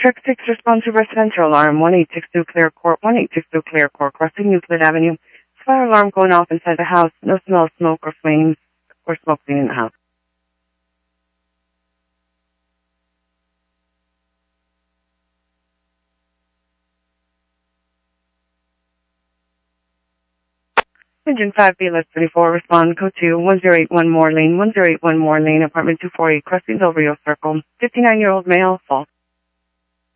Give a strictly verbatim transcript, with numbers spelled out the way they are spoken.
Truck six, respond to residential alarm, one eight six two Clear Court, one eight six two Clear Court, crossing Euclid Avenue. Fire alarm going off inside the house. No smell, smoke, or flames, or smoke being in the house. Engine five B, less twenty-four, respond, code two, one zero eight one Moore Lane, one zero eight one Moore Lane, apartment two forty, crossing Del Rio Circle. fifty-nine-year-old male, false.